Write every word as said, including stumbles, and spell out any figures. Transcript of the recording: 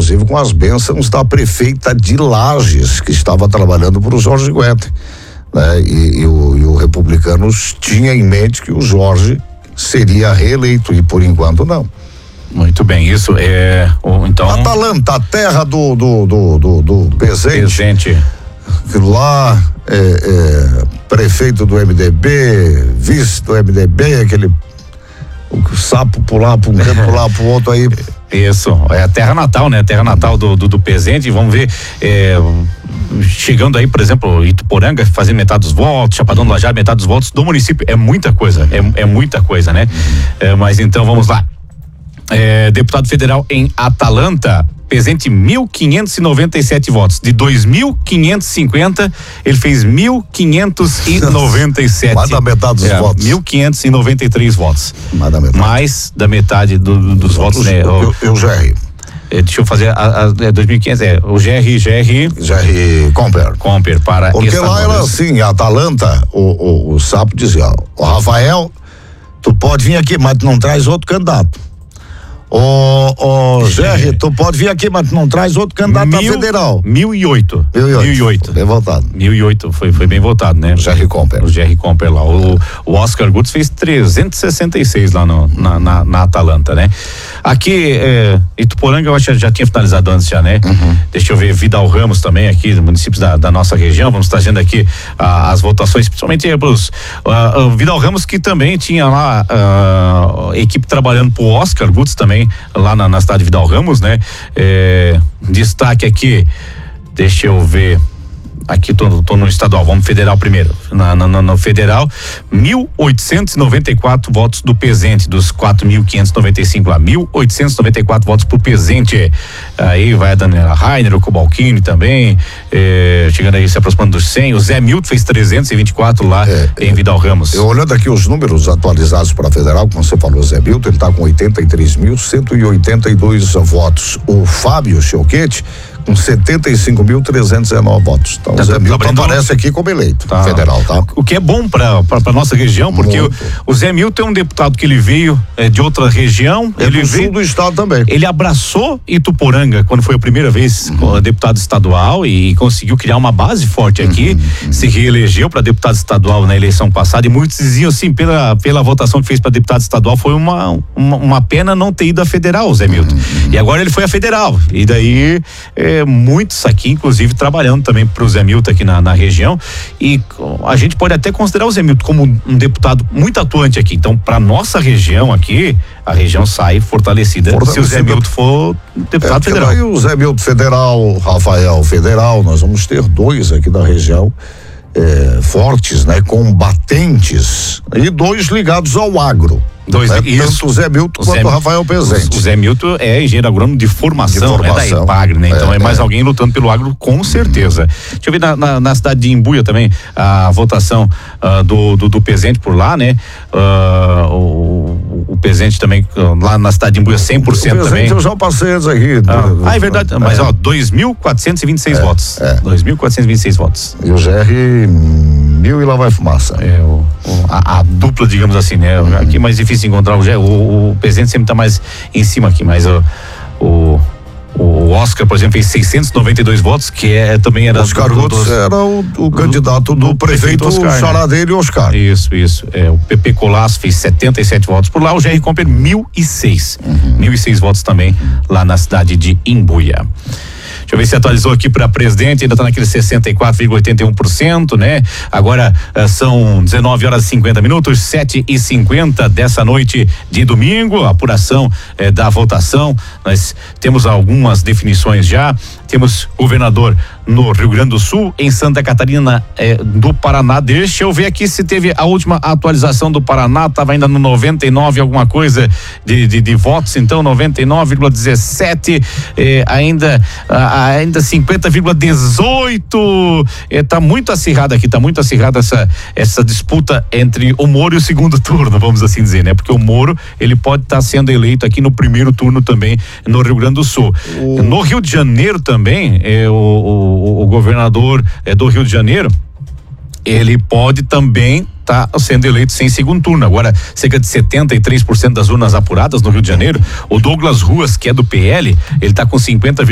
inclusive com as bênçãos da prefeita de Lages, que estava trabalhando para o Jorge Guetem, né? E, e, o, e o Republicanos tinha em mente que o Jorge seria reeleito, e por enquanto não. Muito bem, isso é, então... Atalanta, a terra do do, do, do, do Pezente. Pezente. Lá, é, é, prefeito do M D B, vice do M D B, aquele o sapo pular para um canto, pular para o outro aí. Isso, é a terra natal, né? A terra natal do, do, do Pezente. Vamos ver, é, chegando aí, por exemplo, Ituporanga fazendo metade dos votos, Chapadão do Lajeado metade dos votos do município. É muita coisa, é, é muita coisa, né? É, mas então vamos lá. É, deputado federal em Atalanta, Pezente, mil quinhentos e noventa e sete votos. De dois mil quinhentos e cinquenta, ele fez mil quinhentos e noventa e sete. Mais da metade dos é, votos. mil quinhentos e noventa e três votos. Mais da metade. Mais da metade do, do, dos votos, votos, né? Eu, eu G R. É, deixa eu fazer a, a, a dois mil e quinhentos, é, o G R, G R... G R Comper. Comper para... Porque lá era assim, a Atalanta, o, o, o Sapo dizia, o Rafael, tu pode vir aqui, mas tu não traz outro candidato. Ô, ô, Jerry, tu pode vir aqui, mas tu não traz outro candidato Mil, a federal. Mil e oito. Mil e oito. Mil e oito. Bem votado. Mil e oito, foi, foi bem votado, né? O Jerry Comper. O Jerry Comper lá. O, o Oscar Gutz fez trezentos e sessenta e seis lá no, na, na, na Atalanta, né? Aqui, é, Ituporanga, eu acho que já tinha finalizado antes já, né? Uhum. Deixa eu ver, Vidal Ramos também aqui, municípios da, da nossa região, vamos trazendo aqui ah, as votações, principalmente pros ah, o Vidal Ramos, que também tinha lá ah, equipe trabalhando pro Oscar Gutz também, lá na, na cidade de Vidal Ramos, né? É, destaque aqui, deixa eu ver, aqui tô, tô no estadual, vamos federal primeiro, na, na, no federal, mil oitocentos e noventa e quatro votos do Pezente, dos quatro mil quinhentos e noventa e cinco lá, mil oitocentos e noventa e quatro votos pro Pezente, aí vai a Daniela Rainer, o Cobalcini também, é, chegando aí, se aproximando dos cem, o Zé Milton fez trezentos e vinte e quatro lá é, em Vidal Ramos. Eu olhando aqui os números atualizados para federal, como você falou, Zé Milton, ele tá com oitenta e três mil cento e oitenta e dois votos, o Fábio Choquete com setenta e cinco mil trezentos e dezenove votos. Então, tá, o Zé Milton aparece aqui como eleito, tá, federal, tá? O que é bom para para nossa região, porque o, o Zé Milton é um deputado que ele veio é, de outra região, é ele do veio sul do estado também. Ele abraçou Ituporanga quando foi a primeira vez uhum. deputado estadual e conseguiu criar uma base forte aqui, uhum. se reelegeu para deputado estadual na eleição passada, e muitos diziam assim, pela pela votação que fez para deputado estadual, foi uma, uma uma pena não ter ido a federal, o Zé Milton. Uhum. E agora ele foi a federal. E daí é, muitos aqui, inclusive, trabalhando também pro Zé Milton aqui na, na região, e a gente pode até considerar o Zé Milton como um deputado muito atuante aqui. Então, para nossa região aqui, a região sai fortalecida, fortalecida. Se o Zé Milton for deputado é, federal. Aí o Zé Milton federal, Rafael federal, nós vamos ter dois aqui da região é, fortes, né, combatentes, e dois ligados ao agro. Dois, é, isso. Tanto o Zé Milton o quanto Zé, o Rafael Pezente. O Zé Milton é engenheiro agrônomo de formação, de formação. É da EPAGRE, né? Então é, é mais é. alguém lutando pelo agro, com certeza. Hum. Deixa eu ver na, na, na cidade de Imbuia também, a votação uh, do, do, do Pezente por lá, né? Uh, o, o Pezente também, uh, lá na cidade de Imbuia, cem por cento o também. Eu já passei eles aqui. Ah, do, ah é verdade, é. mas ó, dois mil quatrocentos e vinte e seis é, votos. É. dois mil quatrocentos e vinte e seis votos. E o G R, mil e lá vai fumaça. É, o, o, a, a dupla, digamos assim, né? Hum. Aqui é mais difícil encontrar o G R. O, o Pezente sempre tá mais em cima aqui, mas o, o, o Oscar, por exemplo, fez seiscentos e noventa e dois votos, que é, também era... Oscar Gutz era o, o candidato do, do prefeito, prefeito Oscar, xará dele, Oscar. Isso, isso. É, o Pepe Colasso fez setenta e sete votos por lá, o G R Comper mil e seis. Uhum. mil e seis votos também lá na cidade de Imbuia. Deixa eu ver se atualizou aqui para presidente, ainda está naquele sessenta e quatro vírgula oitenta e um por cento, né? Agora uh, são dezenove horas e cinquenta minutos, sete e cinquenta dessa noite de domingo, a apuração eh, da votação. Nós temos algumas definições já. Temos governador no Rio Grande do Sul, em Santa Catarina eh, do Paraná. Deixa eu ver aqui se teve a última atualização do Paraná, estava ainda no noventa e nove alguma coisa de, de, de votos, então noventa e nove vírgula dezessete, eh, ainda ah, ainda cinquenta vírgula dezoito, está eh, muito acirrada aqui, está muito acirrada essa essa disputa entre o Moro e o segundo turno, vamos assim dizer, né? Porque o Moro, ele pode estar tá sendo eleito aqui no primeiro turno também no Rio Grande do Sul. O... No Rio de Janeiro também, eh, o, o, o governador eh, do Rio de Janeiro, ele pode também está sendo eleito sem segundo turno. Agora, cerca de setenta e três por cento das urnas apuradas no Rio de Janeiro, o Douglas Ruas, que é do P L, ele está com cinquenta